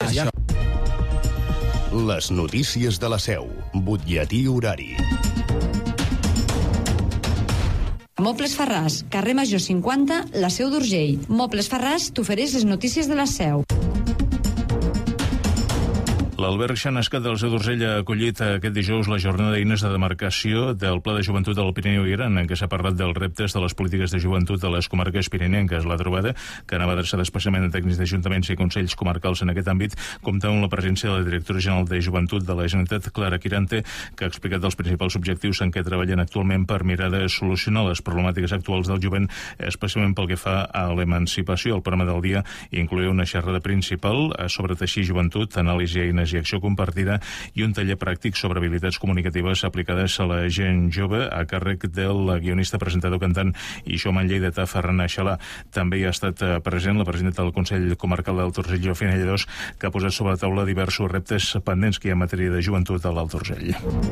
Això. Les notícies de la Seu. Butlletí horari. Mobles Farràs, carrer Major 50, la Seu d'Urgell. Mobles Farràs t'ofereix les notícies de la Seu. L'Alberg Xanascat de la Seu d'Urgell ha acollit aquest dijous la jornada d'eines de demarcació del Pla de Joventut del Pirineu i Aran, en què s'ha parlat dels reptes de les polítiques de joventut de les comarques pirinenques. La trobada, que anava adreçada especialment a tècnics d'ajuntaments i consells comarcals en aquest àmbit, compta amb la presència de la directora general de Joventut de la Generalitat, Clara Quirante, que ha explicat els principals objectius en què treballen actualment per mirar de solucionar les problemàtiques actuals del jovent, especialment pel que fa a l'emancipació. El programa del dia incloïa una xerrada principal sobre teixir joventut, anàlisi, eines i acció compartida i un taller pràctic sobre habilitats comunicatives aplicades a la gent jove a càrrec del guionista, presentador, cantant i showman lleidatà Ferran Aixalà. També hi ha estat present la presidenta del Consell Comarcal d'Alt Urgell, Josefina Lledós, que ha posat sobre la taula diversos reptes pendents que hi ha en matèria de joventut a l'Alt Urgell.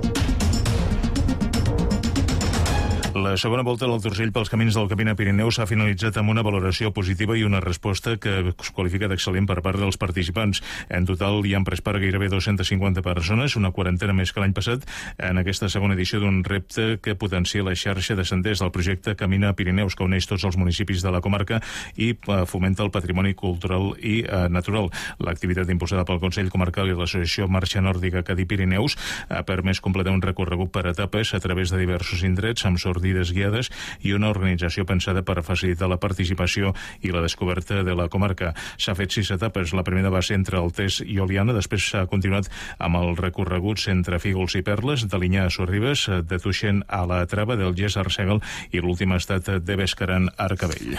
La segona volta a l'Alt Urgell pels camins del Camí a Pirineu s'ha finalitzat amb una valoració positiva i una resposta que es qualifica d'excel·lent per part dels participants. En total hi han pres part gairebé 250 persones, una quarantena més que l'any passat, en aquesta segona edició d'un repte que potencia la xarxa de senders del projecte Camina Pirineus, que uneix tots els municipis de la comarca i fomenta el patrimoni cultural i natural. L'activitat impulsada pel Consell Comarcal i l'Associació Marxa Nòrdica Cadí Pirineus ha permès completar un recorregut per etapes a través de diversos indrets amb sortides guiades i una organització pensada per facilitar la participació i la descoberta de la comarca. S'ha fet 6 etapes. La primera va ser entre Altés i Oliana, després s'ha continuat amb els recorreguts entre Fígols i Perles, de Linyà a Sorribes, de Tuixén a la Trava, del Gès a Arsèguel i l'últim ha estat de Bescaran a Arcavell.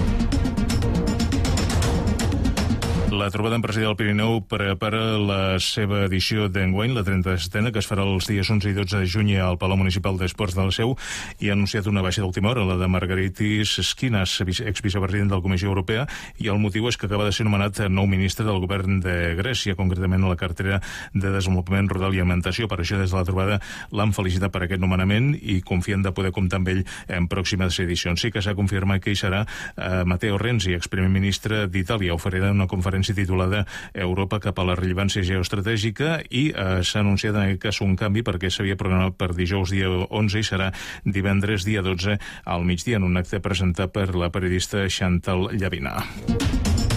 La trobada empresarial Pirineu prepara la seva edició d'enguany, la 37a, que es farà els dies 11 i 12 de juny al Palau Municipal d'Esports de la Seu, i ha anunciat una baixa d'última hora, la de Margaritis Skinas, exvicepresident de la Comissió Europea, i el motiu és que acaba de ser nomenat nou ministre del govern de Grècia, concretament a la cartera de Desenvolupament Rural i Alimentació. Per això, des de la trobada, l'han felicitat per aquest nomenament i confien de poder comptar amb ell en pròximes edicions. Sí que s'ha confirmat que hi serà Matteo Renzi, exprimer ministre d'Itàlia. Oferirà una conferència titulada Europa cap a la rellevància geoestratègica i s'ha anunciat en aquest cas un canvi perquè s'havia programat per dijous dia 11 i serà divendres dia 12 al migdia en un acte presentat per la periodista Chantal Llavina.